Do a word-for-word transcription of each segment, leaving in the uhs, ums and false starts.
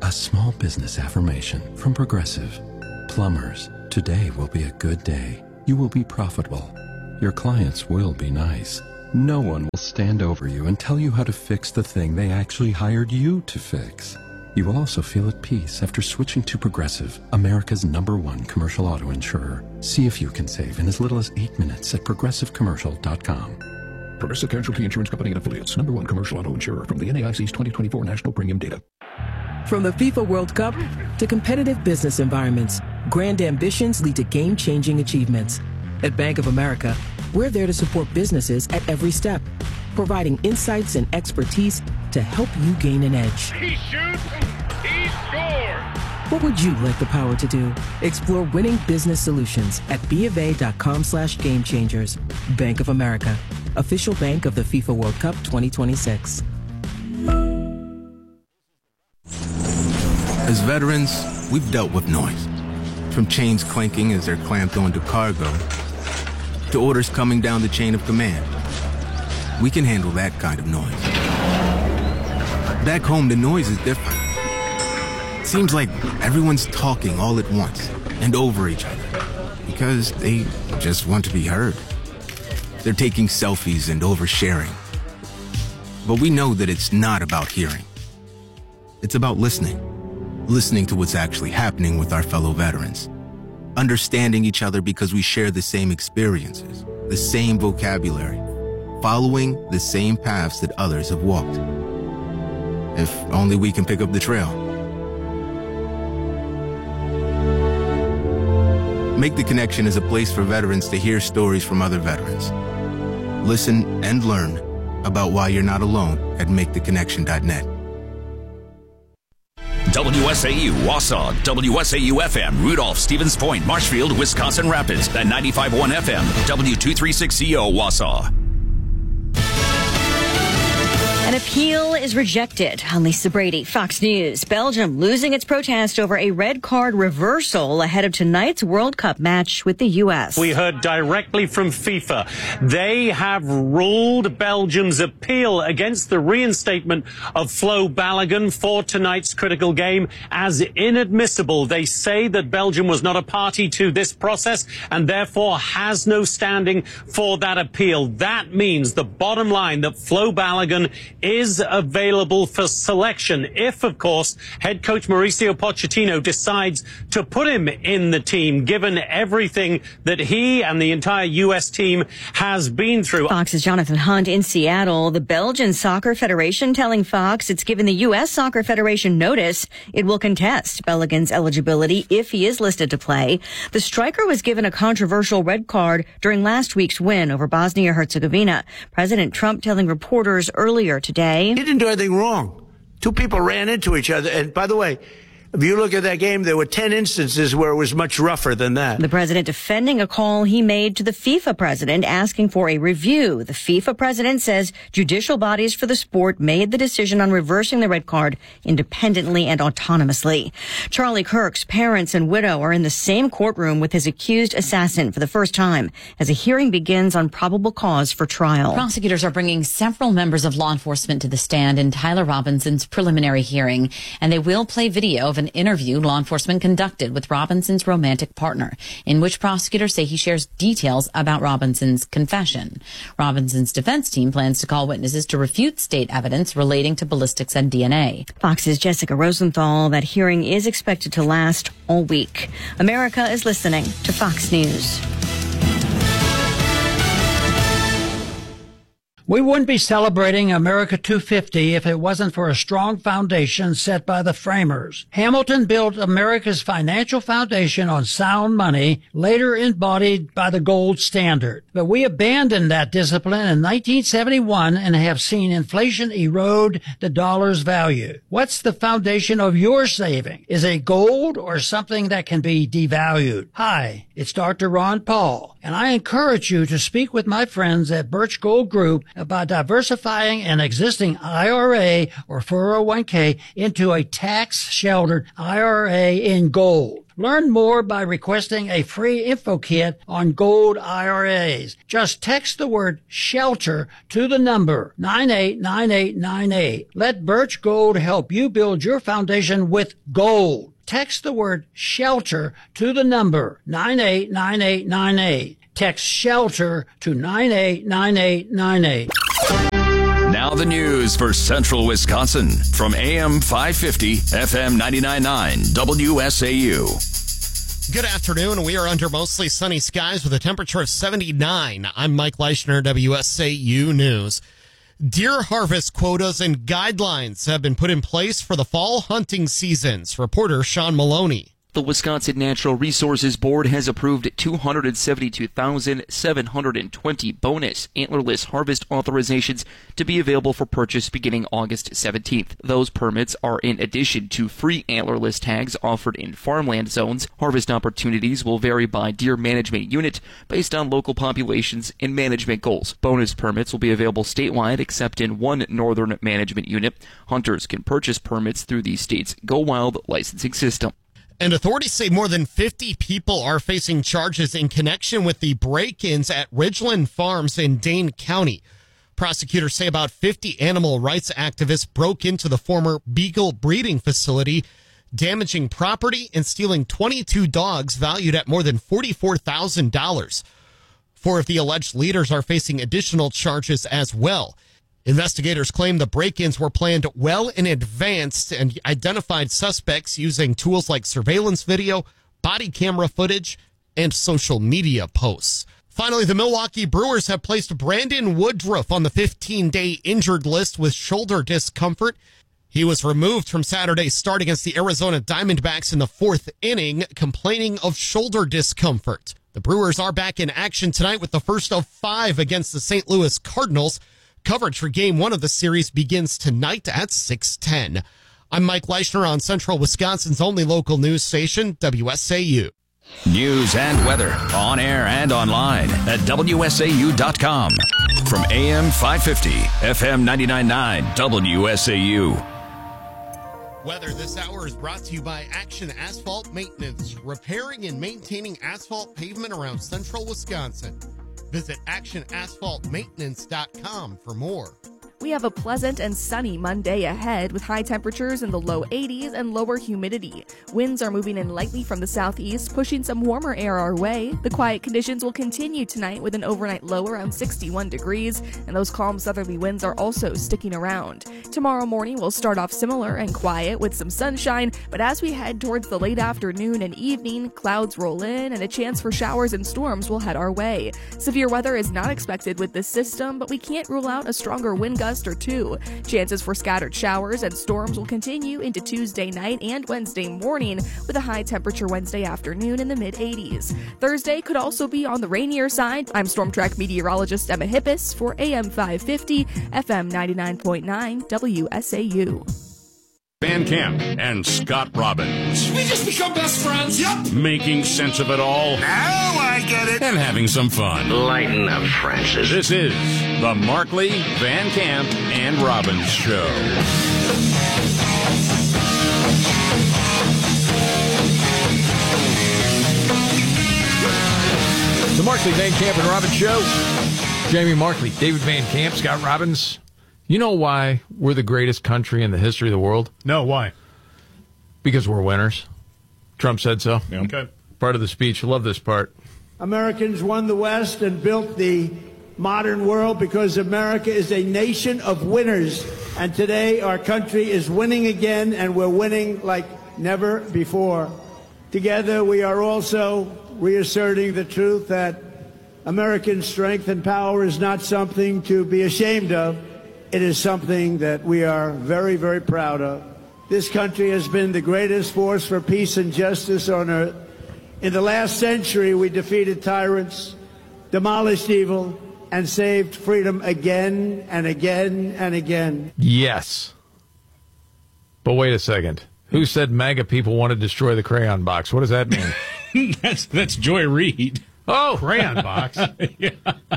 A small business affirmation from Progressive. Plumbers, today will be a good day. You will be profitable. Your clients will be nice. No one will stand over you and tell you how to fix the thing they actually hired you to fix. You will also feel at peace after switching to Progressive, America's number one commercial auto insurer. See if you can save in as little as eight minutes at progressive commercial dot com. Progressive Casualty Insurance Company and Affiliates, number one commercial auto insurer from the N A I C's twenty twenty-four National Premium Data. From the FIFA World Cup to competitive business environments, grand ambitions lead to game-changing achievements. At Bank of America, we're there to support businesses at every step, providing insights and expertise to help you gain an edge. He shoots, he scores! What would you like the power to do? Explore winning business solutions at bofa.com slash game changers. Bank of America, official bank of the FIFA World Cup twenty twenty-six. As veterans, we've dealt with noise. From chains clanking as they're clamped onto cargo, to orders coming down the chain of command. We can handle that kind of noise. Back home, the noise is different. It seems like everyone's talking all at once and over each other because they just want to be heard. They're taking selfies and oversharing. But we know that it's not about hearing. It's about listening. Listening to what's actually happening with our fellow veterans. Understanding each other because we share the same experiences, the same vocabulary, following the same paths that others have walked. If only we can pick up the trail. Make the Connection is a place for veterans to hear stories from other veterans. Listen and learn about why you're not alone at make the connection dot net. W S A U, Wausau, W S A U F M, Rudolph, Stevens Point, Marshfield, Wisconsin Rapids, at ninety-five point one F M, W two thirty-six C O, Wausau. An appeal is rejected. I'm Lisa Brady, Fox News. Belgium losing its protest over a red card reversal ahead of tonight's World Cup match with the U S. We heard directly from FIFA. They have ruled Belgium's appeal against the reinstatement of Flo Balogun for tonight's critical game as inadmissible. They say that Belgium was not a party to this process and therefore has no standing for that appeal. That means the bottom line that Flo Balogun is available for selection if, of course, head coach Mauricio Pochettino decides to put him in the team, given everything that he and the entire U S team has been through. Fox's Jonathan Hunt in Seattle. The Belgian Soccer Federation telling Fox it's given the U S Soccer Federation notice it will contest Balogun's eligibility if he is listed to play. The striker was given a controversial red card during last week's win over Bosnia-Herzegovina. President Trump telling reporters earlier today. He didn't do anything wrong. Two people ran into each other. And by the way, if you look at that game, there were ten instances where it was much rougher than that. The president defending a call he made to the FIFA president asking for a review. The FIFA president says judicial bodies for the sport made the decision on reversing the red card independently and autonomously. Charlie Kirk's parents and widow are in the same courtroom with his accused assassin for the first time as a hearing begins on probable cause for trial. Prosecutors are bringing several members of law enforcement to the stand in Tyler Robinson's preliminary hearing, and they will play video of an interview law enforcement conducted with Robinson's romantic partner, in which prosecutors say he shares details about Robinson's confession. Robinson's defense team plans to call witnesses to refute state evidence relating to ballistics and D N A. Fox's Jessica Rosenthal. That hearing is expected to last all week. America is listening to Fox News. We wouldn't be celebrating America two fifty if it wasn't for a strong foundation set by the framers. Hamilton built America's financial foundation on sound money, later embodied by the gold standard. But we abandoned that discipline in nineteen seventy-one and have seen inflation erode the dollar's value. What's the foundation of your saving? Is it gold or something that can be devalued? Hi, it's Doctor Ron Paul, and I encourage you to speak with my friends at Birch Gold Group about diversifying an existing I R A or four oh one k into a tax-sheltered I R A in gold. Learn more by requesting a free info kit on gold I R As. Just text the word SHELTER to the number nine eight nine eight nine eight. Let Birch Gold help you build your foundation with gold. Text the word SHELTER to the number nine eight nine eight nine eight. Text SHELTER to nine eight nine eight nine eight. Now the news for Central Wisconsin from A M five fifty, F M ninety-nine point nine, W S A U. Good afternoon. We are under mostly sunny skies with a temperature of seventy-nine. I'm Mike Leischner, W S A U News. Deer harvest quotas and guidelines have been put in place for the fall hunting seasons. Reporter Sean Maloney. The Wisconsin Natural Resources Board has approved two hundred seventy-two thousand seven hundred twenty bonus antlerless harvest authorizations to be available for purchase beginning August seventeenth. Those permits are in addition to free antlerless tags offered in farmland zones. Harvest opportunities will vary by deer management unit based on local populations and management goals. Bonus permits will be available statewide except in one northern management unit. Hunters can purchase permits through the state's Go Wild licensing system. And authorities say more than fifty people are facing charges in connection with the break-ins at Ridgeland Farms in Dane County. Prosecutors say about fifty animal rights activists broke into the former Beagle breeding facility, damaging property and stealing twenty-two dogs valued at more than forty-four thousand dollars. Four of the alleged leaders are facing additional charges as well. Investigators claim the break-ins were planned well in advance and identified suspects using tools like surveillance video, body camera footage, and social media posts. Finally, the Milwaukee Brewers have placed Brandon Woodruff on the fifteen-day injured list with shoulder discomfort. He was removed from Saturday's start against the Arizona Diamondbacks in the fourth inning, complaining of shoulder discomfort. The Brewers are back in action tonight with the first of five against the Saint Louis Cardinals. Coverage for Game one of the series begins tonight at six ten. I'm Mike Leischner on Central Wisconsin's only local news station, W S A U. News and weather on air and online at W S A U dot com. From A M five fifty, F M ninety-nine point nine, W S A U. Weather this hour is brought to you by Action Asphalt Maintenance, repairing and maintaining asphalt pavement around Central Wisconsin. Visit action asphalt maintenance dot com for more. We have a pleasant and sunny Monday ahead with high temperatures in the low eighties and lower humidity. Winds are moving in lightly from the southeast, pushing some warmer air our way. The quiet conditions will continue tonight with an overnight low around sixty-one degrees, and those calm southerly winds are also sticking around. Tomorrow morning will start off similar and quiet with some sunshine, but as we head towards the late afternoon and evening, clouds roll in and a chance for showers and storms will head our way. Severe weather is not expected with this system, but we can't rule out a stronger wind gust or two. Chances for scattered showers and storms will continue into Tuesday night and Wednesday morning with a high temperature Wednesday afternoon in the mid eighties. Thursday could also be on the rainier side. I'm Storm Track meteorologist Emma Hippis for A M five fifty, F M ninety-nine point nine, W S A U. Van Camp and Scott Robbins. We just become best friends. Yep. Making sense of it all. Now I get it. And having some fun. Lighten up, Francis. This is the Markley, Van Camp, and Robbins Show. The Markley, Van Camp, and Robbins Show. Jamie Markley, David Van Camp, Scott Robbins. You know why we're the greatest country in the history of the world? No, why? Because we're winners. Trump said so. Yeah. Okay. Part of the speech. Love this part. Americans won the West and built the modern world because America is a nation of winners. And today our country is winning again, and we're winning like never before. Together we are also reasserting the truth that American strength and power is not something to be ashamed of. It is something that we are very, very proud of. This country has been the greatest force for peace and justice on earth. In the last century, we defeated tyrants, demolished evil, and saved freedom again and again and again. Yes. But wait a second. Who said MAGA people want to destroy the crayon box? What does that mean? that's that's Joy Reid. Oh, crayon box. Yeah.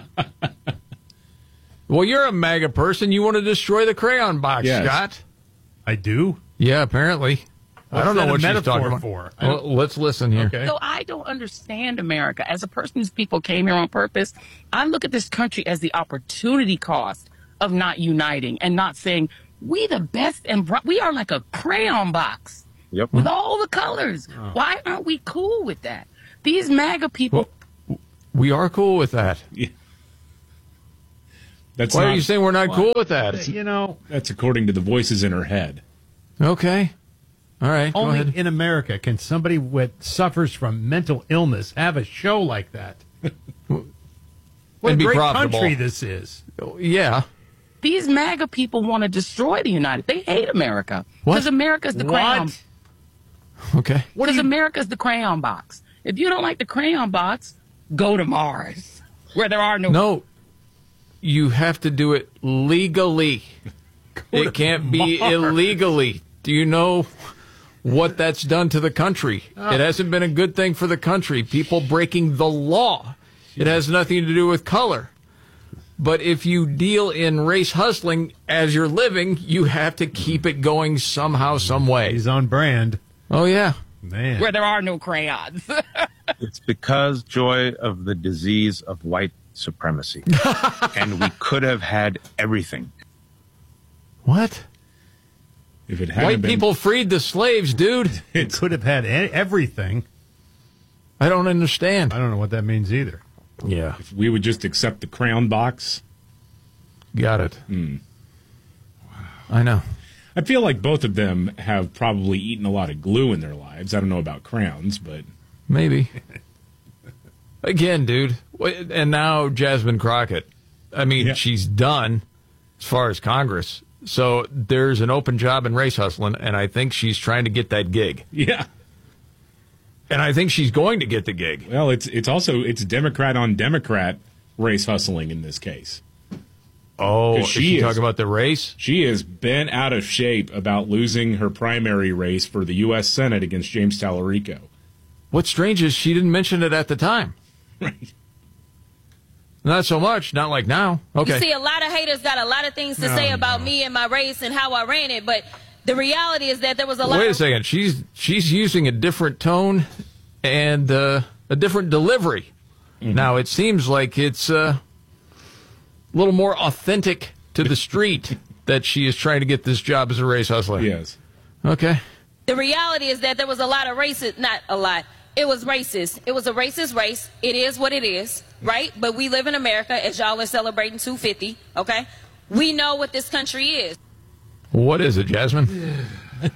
Well, you're a MAGA person. You want to destroy the crayon box, yes. Scott. I do? Yeah, apparently. I don't know that a what she's metaphor talking about. for? I Well, don't- let's listen here. Okay. So I don't understand America. As a person whose people came here on purpose, I look at this country as the opportunity cost of not uniting and not saying we the best and bri- we are like a crayon box Yep. with all the colors. Why aren't we cool with that? These MAGA people. We are cool with that. That's Why not, are you saying we're not cool with that? You know, That's according to the voices in her head. Okay. All right. Go only ahead. in America can somebody that suffers from mental illness have a show like that. What a And be great profitable. country this is. Yeah. These MAGA people want to destroy the United. They hate America What? because America's the What? crayon. Okay. Because America's the crayon box. If you don't like the crayon box, go to Mars, where there are no. No. You have to do it legally. It can't be Mars. illegally. Do you know what that's done to the country? It hasn't been a good thing for the country. People breaking the law. It has nothing to do with color. But if you deal in race hustling as you're living, you have to keep it going somehow, some way. He's on brand. Oh, yeah. Man. Where there are no crayons. It's because, Joy, of the disease of white supremacy. And we could have had everything. What? If it hadn't White been, people freed the slaves, dude. It could have had e- everything. I don't understand. I don't know what that means either. Yeah. if we would just accept the crown box. Got it. Hmm. I know. I feel like both of them have probably eaten a lot of glue in their lives. I don't know about crowns, but Maybe. Again, dude. Wait, and now Jasmine Crockett. I mean, Yeah. she's done as far as Congress. So there's an open job in race hustling, and I think she's trying to get that gig. yeah. And I think she's going to get the gig. Well, it's it's also it's Democrat on Democrat race hustling in this case. Oh, 'Cause is she she is- talking about the race? She is bent out of shape about losing her primary race for the U S Senate against James Tallarico. What's strange is she didn't mention it at the time. Right. Not so much. Not like now. Okay. You see, a lot of haters got a lot of things to say about me and my race and how I ran it, but the reality is that there was a lot Wait a of... second. She's she's using a different tone and uh, a different delivery. Mm-hmm. Now it seems like it's uh, a little more authentic to the street that she is trying to get this job as a race hustler. Yes. Okay. The reality is that there was a lot of racist, not a lot, it was racist. It was a racist race. It is what it is, right? But we live in America, as y'all are celebrating two fifty, okay? We know what this country is. What is it, Jasmine?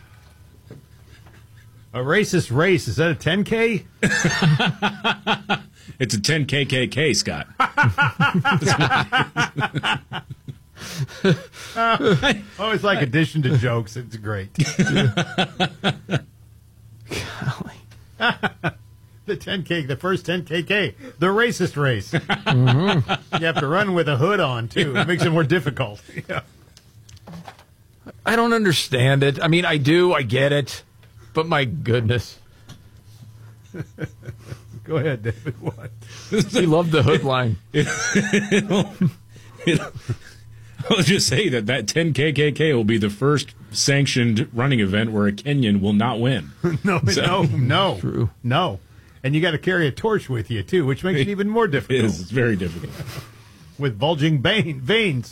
A racist race. Is that a ten K? It's a ten K K K, Scott. uh, always like addition to jokes. It's great. The ten K, the first ten K K, the racist race. Mm-hmm. You have to run with a hood on, too. It makes it more difficult. Yeah. I don't understand it. I mean, I do. I get it. But my goodness. Go ahead, David. What? He loved the hood line. It'll, it'll, I'll just say that that ten K K K will be the first sanctioned running event where a Kenyan will not win. no, So- no, no. True. No. And you got to carry a torch with you, too, which makes it even more difficult. It is. It's very difficult. With bulging vein, veins.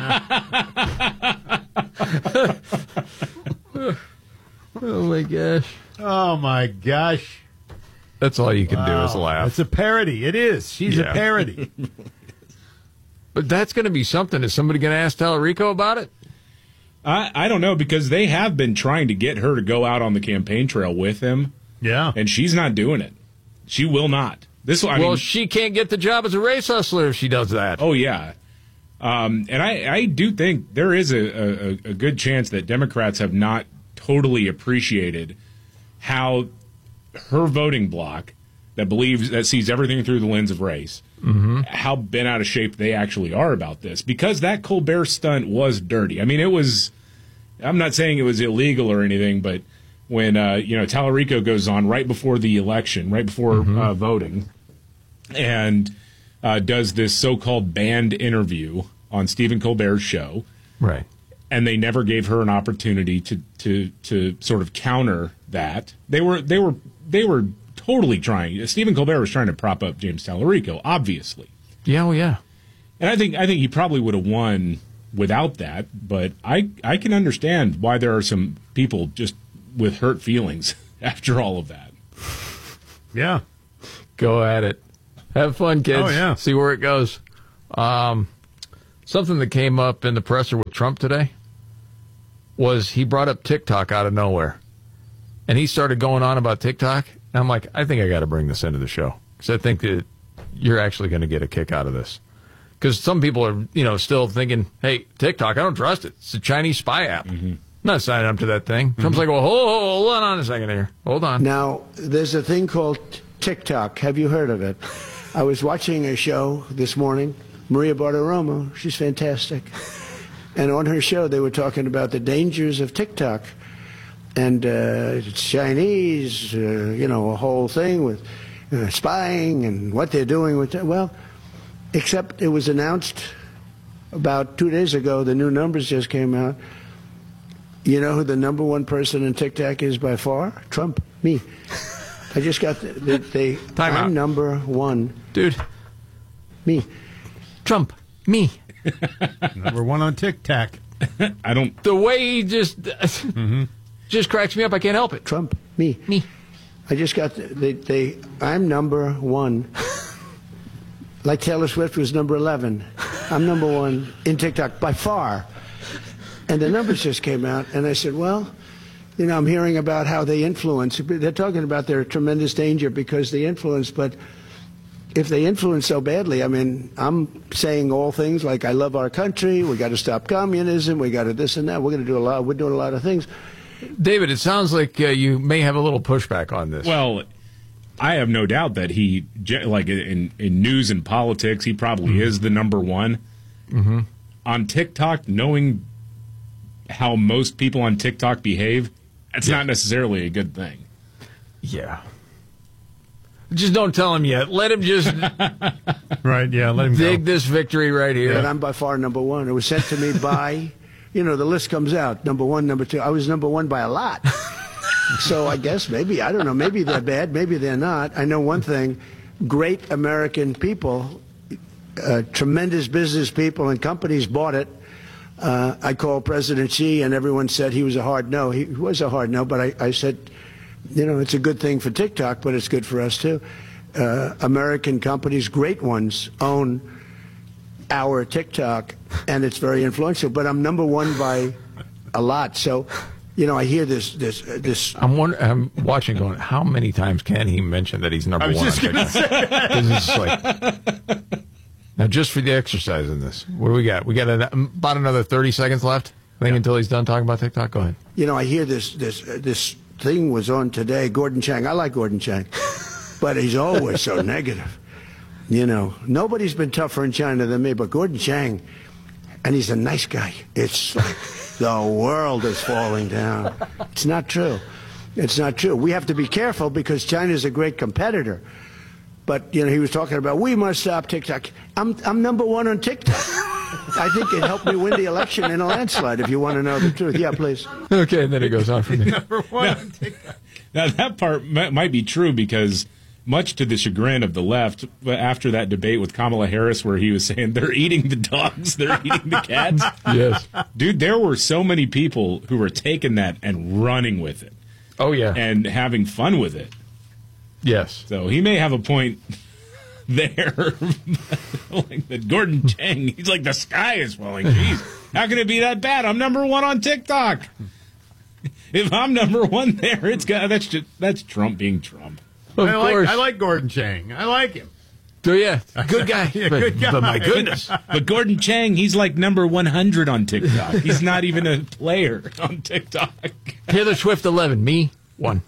Oh, my gosh. Oh, my gosh. That's all you can do is Wow. laugh. It's a parody. It is. She's Yeah. a parody. But that's going to be something. Is somebody going to ask Tallarico about it? I, I don't know, because they have been trying to get her to go out on the campaign trail with him. Yeah. And she's not doing it. She will not. This I well, mean, she can't get the job as a race hustler if she does that. Oh, yeah. Um, and I, I do think there is a, a, a good chance that Democrats have not totally appreciated how her voting bloc that believes, that sees everything through the lens of race, mm-hmm. how bent out of shape they actually are about this. Because that Colbert stunt was dirty. I mean, it was, I'm not saying it was illegal or anything, but when, uh, you know, Tallarico goes on right before the election, right before Mm-hmm. uh, voting, and uh, does this so-called banned interview on Stephen Colbert's show. Right. and they never gave her an opportunity to to to sort of counter that. They were they were they were totally trying. Stephen Colbert was trying to prop up James Tallarico, obviously. Yeah, well, yeah. And I think I think he probably would have won without that, but I I can understand why there are some people just with hurt feelings after all of that. Yeah. Go at it. Have fun, kids. Oh, yeah. See where it goes. Um, something that came up in the presser with Trump today was he brought up TikTok out of nowhere. And he started going on about TikTok. And I'm like, I think I got to bring this into the show. Because I think that you're actually going to get a kick out of this. Because some people are, you know, still thinking, hey, TikTok, I don't trust it. It's a Chinese spy app. Mm-hmm. I'm not signing up to that thing. Mm-hmm. Trump's like, well, hold, hold on a second here. Hold on. Now, there's a thing called TikTok. Have you heard of it? I was watching a show this morning. Maria Bartiromo, she's fantastic. And on her show, they were talking about the dangers of TikTok. And uh, it's Chinese, uh, you know, a whole thing with uh, spying and what they're doing with it. Well, except it was announced about two days ago, the new numbers just came out. You know who the number one person in TikTok is by far? Trump, me. I just got the, the, the Time I'm out. number one. Dude. Me. Trump, me. Number one on TikTok. I don't. The way he just mm-hmm. just cracks me up. I can't help it. Trump, me. Me. I just got the, the, the I'm number one. Like Taylor Swift was number eleven. I'm number one in TikTok by far. And the numbers just came out, and I said, well, you know, I'm hearing about how they influence. They're talking about their tremendous danger because they influence, but if they influence so badly, I mean, I'm saying all things like I love our country, we got to stop communism, we got to this and that, we're going to do a lot, we're doing a lot of things. David, it sounds like uh, you may have a little pushback on this. Well, I have no doubt that he, like in, in news and politics, he probably mm-hmm. is the number one. Mm-hmm. On TikTok, knowing how most people on TikTok behave, it's yeah. not necessarily a good thing. Yeah. Just don't tell him yet. Let him just right. Yeah, let him dig go. this victory right here. And I'm by far number one. It was sent to me by, you know, the list comes out. Number one, number two. I was number one by a lot. So I guess maybe, I don't know, maybe they're bad, maybe they're not. I know one thing, great American people, uh, tremendous business people and companies bought it. Uh, I called President Xi, and everyone said he was a hard no. He was a hard no, but I, I said, you know, it's a good thing for TikTok, but it's good for us, too. Uh, American companies, great ones, own our TikTok, and it's very influential. But I'm number one by a lot. So, you know, I hear this. this, this. I'm wondering, I'm watching going, how many times can he mention that he's number I was one just on gonna TikTok? say that. This is like... Now, just for the exercise in this, what do we got? We got an, about another thirty seconds left, I think, yeah. until he's done talking about TikTok. Go ahead. You know, I hear this this uh, this thing was on today. Gordon Chang. I like Gordon Chang, but he's always so negative. You know, nobody's been tougher in China than me, but Gordon Chang, and he's a nice guy. It's like the world is falling down. It's not true. It's not true. We have to be careful because China's a great competitor. But, you know, he was talking about, we must stop TikTok. I'm I'm number one on TikTok. I think it helped me win the election in a landslide, if you want to know the truth. Yeah, please. Okay, and then it goes on from there. Number one now, on TikTok. Now, that part might be true because much to the chagrin of the left, after that debate with Kamala Harris where he was saying they're eating the dogs, they're eating the cats. Yes. Dude, there were so many people who were taking that and running with it. Oh, yeah. And having fun with it. Yes. So he may have a point there. Like the Gordon Chang, he's like, the sky is falling. Jeez, how can it be that bad? I'm number one on TikTok. If I'm number one there, it's got that's just that's Trump being Trump. Of I like course. I like Gordon Chang. I like him. Do you? Good guy. Yeah, but, good guy. But my goodness. But Gordon Chang, he's like number one hundred on TikTok. He's not even a player on TikTok. Taylor Swift eleven, me one.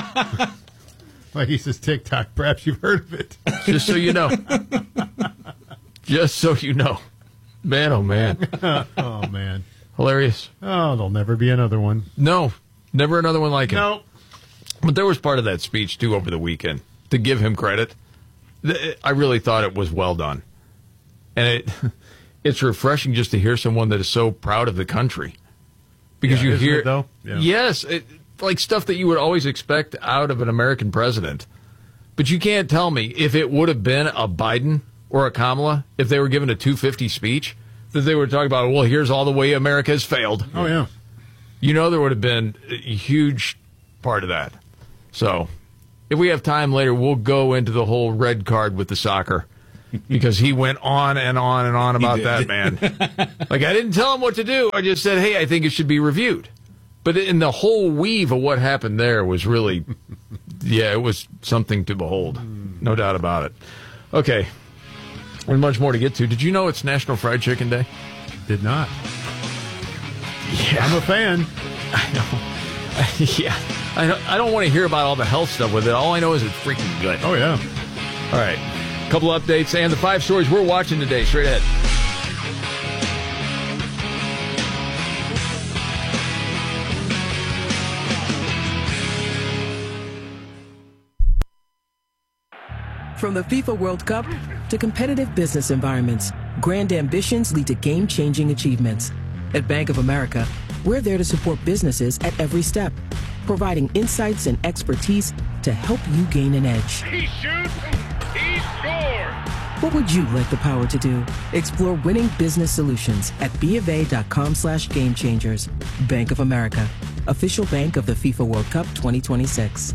Like he says TikTok. Perhaps you've heard of it. Just so you know. Just so you know. Man, oh, man. Oh, man. Hilarious. Oh, there'll never be another one. No. Never another one like him. No. But there was part of that speech, too, over the weekend. To give him credit, I really thought it was well done. And it it's refreshing just to hear someone that is so proud of the country because Yeah, you isn't hear it, though? Yeah. yes, it, like stuff that you would always expect out of an American president. But you can't tell me if it would have been a Biden or a Kamala, if they were given a two fifty speech, that they were talking about, well, here's all the way America has failed. Oh, yeah. You know, there would have been a huge part of that. So if we have time later, we'll go into the whole red card with the soccer because he went on and on and on about that, man. Like, I didn't tell him what to do. I just said, hey, I think it should be reviewed. But in the whole weave of what happened there was really, yeah, it was something to behold. No doubt about it. Okay. There's much more to get to. Did you know it's National Fried Chicken Day? Did not. Yeah. I'm a fan. I know. yeah. I don't, I don't want to hear about all the health stuff with it. All I know is it's freaking good. Oh, yeah. All right. A couple updates and the five stories we're watching today. Straight ahead. From the FIFA World Cup to competitive business environments, grand ambitions lead to game-changing achievements. At Bank of America, we're there to support businesses at every step, providing insights and expertise to help you gain an edge. He shoots, he scores. What would you like the power to do? Explore winning business solutions at bofa.com slash game changers. Bank of America, official bank of the FIFA World Cup twenty twenty-six.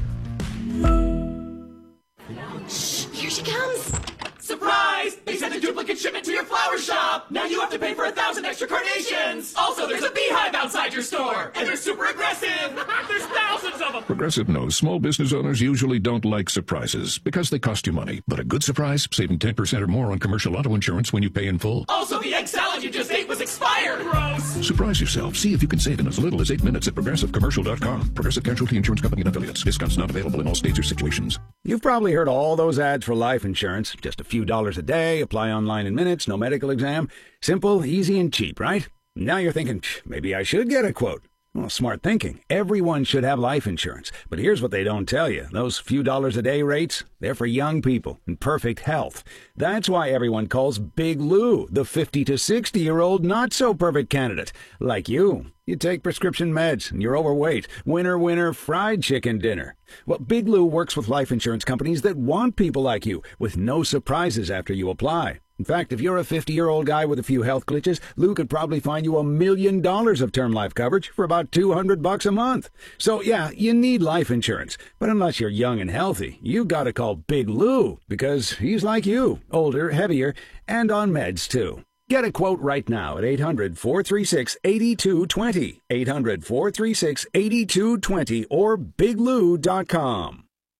Here she comes! Surprise! They sent a duplicate shipment to your flower shop! Now you have to pay for a thousand extra carnations! Also, there's a beehive outside your store! And they're super aggressive! There's thousands of them! Progressive knows small business owners usually don't like surprises because they cost you money. But a good surprise, saving ten percent or more on commercial auto insurance when you pay in full. Also, the egg salad you just ate was expired! Gross! Surprise yourself. See if you can save in as little as eight minutes at progressive commercial dot com. Progressive Casualty Insurance Company and affiliates. Discounts not available in all states or situations. You've probably heard all those ads for life insurance. Just a few dollars a day, apply online in minutes, no medical exam. Simple, easy, and cheap, right? Now you're thinking, maybe I should get a quote. Well, smart thinking. Everyone should have life insurance. But here's what they don't tell you. Those few dollars a day rates, they're for young people in perfect health. That's why everyone calls Big Lou the fifty to sixty-year-old not-so-perfect candidate. Like you. You take prescription meds, and you're overweight. Winner, winner, fried chicken dinner. Well, Big Lou works with life insurance companies that want people like you, with no surprises after you apply. In fact, if you're a fifty-year-old guy with a few health glitches, Lou could probably find you a million dollars of term life coverage for about two hundred bucks a month. So, yeah, you need life insurance. But unless you're young and healthy, you gotta call Big Lou, because he's like you, older, heavier, and on meds, too. Get a quote right now at eight hundred, four three six, eight two two zero, eight hundred, four three six, eight two two zero, or big lou dot com.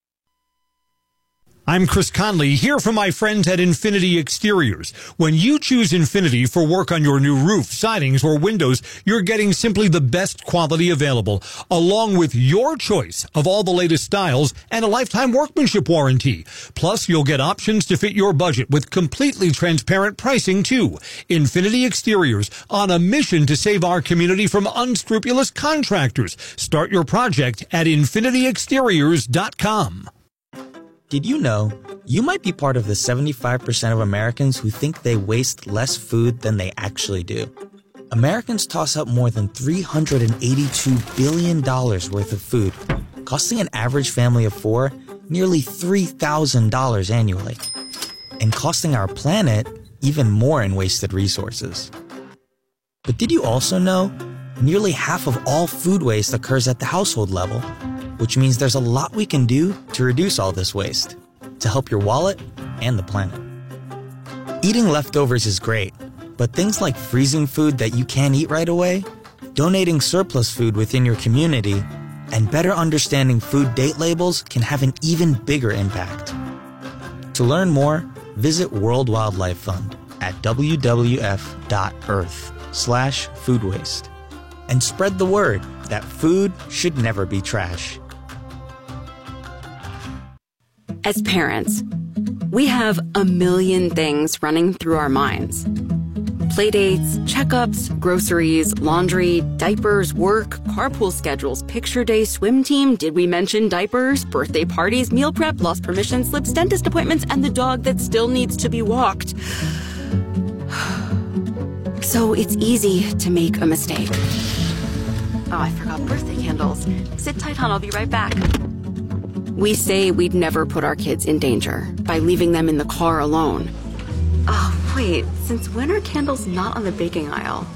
I'm Chris Conley, here from my friends at Infinity Exteriors. When you choose Infinity for work on your new roof, sidings, or windows, you're getting simply the best quality available, along with your choice of all the latest styles and a lifetime workmanship warranty. Plus, you'll get options to fit your budget with completely transparent pricing, too. Infinity Exteriors, on a mission to save our community from unscrupulous contractors. Start your project at infinity exteriors dot com. Did you know you might be part of the seventy-five percent of Americans who think they waste less food than they actually do? Americans toss up more than three hundred eighty-two billion dollars worth of food, costing an average family of four nearly three thousand dollars annually, and costing our planet even more in wasted resources. But did you also know nearly half of all food waste occurs at the household level? Which means there's a lot we can do to reduce all this waste, to help your wallet and the planet. Eating leftovers is great, but things like freezing food that you can't eat right away, donating surplus food within your community, and better understanding food date labels can have an even bigger impact. To learn more, visit World Wildlife Fund at w w f dot earth slash food waste and spread the word that food should never be trash. As parents, we have a million things running through our minds. Playdates, checkups, groceries, laundry, diapers, work, carpool schedules, picture day, swim team, did we mention diapers, birthday parties, meal prep, lost permission slips, dentist appointments, and the dog that still needs to be walked. So it's easy to make a mistake. Oh, I forgot birthday candles. Sit tight, hon. I'll be right back. We say we'd never put our kids in danger by leaving them in the car alone. Oh, wait. Since when are candles not on the baking aisle?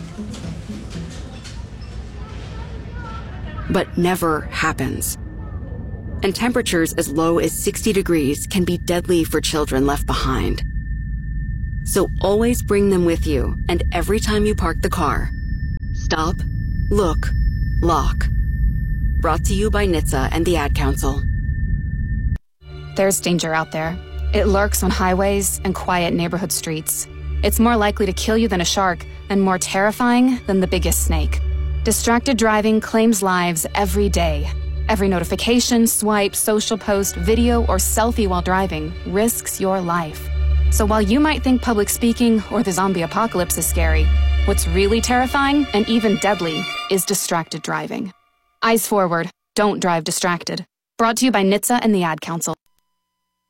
But never happens. And temperatures as low as sixty degrees can be deadly for children left behind. So always bring them with you, and every time you park the car, stop, look, lock. Brought to you by N H T S A and the Ad Council. There's danger out there. It lurks on highways and quiet neighborhood streets. It's more likely to kill you than a shark, and more terrifying than the biggest snake. Distracted driving claims lives every day. Every notification, swipe, social post, video, or selfie while driving risks your life. So while you might think public speaking or the zombie apocalypse is scary, what's really terrifying and even deadly is distracted driving. Eyes forward. Don't drive distracted. Brought to you by N H T S A and the Ad Council.